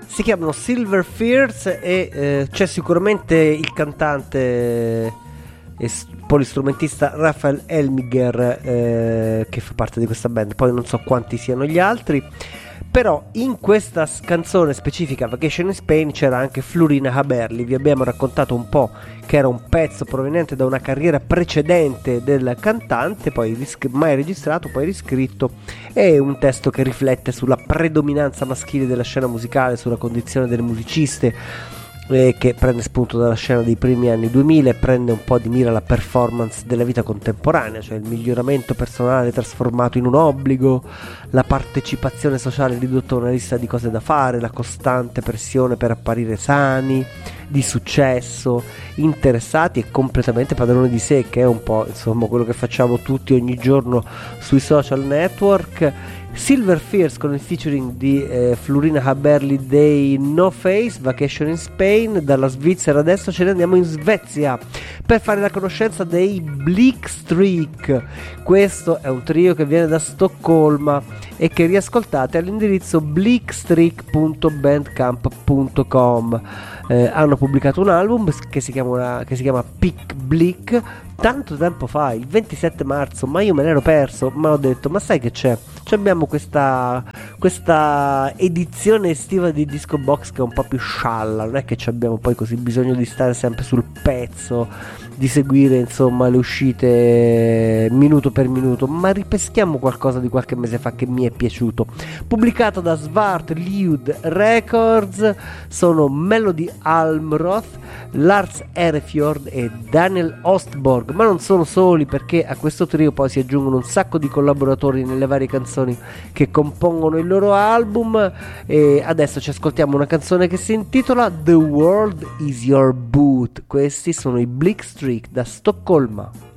Si chiamano Silver Fears e c'è sicuramente il cantante e polistrumentista Raphael Elmiger che fa parte di questa band, poi non so quanti siano gli altri. Però in questa canzone specifica, Vacation in Spain, c'era anche Florina Haberli. Vi abbiamo raccontato un po' che era un pezzo proveniente da una carriera precedente del cantante, poi mai registrato, poi riscritto. È un testo che riflette sulla predominanza maschile della scena musicale, sulla condizione delle musiciste, che prende spunto dalla scena dei primi anni 2000 e prende un po' di mira la performance della vita contemporanea, cioè il miglioramento personale trasformato in un obbligo, la partecipazione sociale ridotta a una lista di cose da fare, la costante pressione per apparire sani, di successo, interessati e completamente padroni di sé, che è un po' insomma quello che facciamo tutti ogni giorno sui social network. Silver Fears con il featuring di Florina Haberli dei No Face, Vacation in Spain. Dalla Svizzera adesso ce ne andiamo in Svezia per fare la conoscenza dei Blickstreak. Questo è un trio che viene da Stoccolma e che riascoltate all'indirizzo blickstreak.bandcamp.com. Hanno pubblicato un album che si chiama Pick Blick tanto tempo fa, il 27 marzo, ma io me l'ero perso, ma ho detto, ma sai che c'è? Abbiamo questa edizione estiva di Disco Box che è un po' più scialla, non è che abbiamo poi così bisogno di stare sempre sul pezzo, di seguire insomma le uscite minuto per minuto, ma ripeschiamo qualcosa di qualche mese fa che mi è piaciuto. Pubblicato da Svart Liud Records, sono Melody Almroth, Lars Erefjord e Daniel Ostborg, ma non sono soli, perché a questo trio poi si aggiungono un sacco di collaboratori nelle varie canzoni che compongono il loro album. E adesso ci ascoltiamo una canzone che si intitola The World Is Your Boot. Questi sono i Blickstreak da Stoccolma.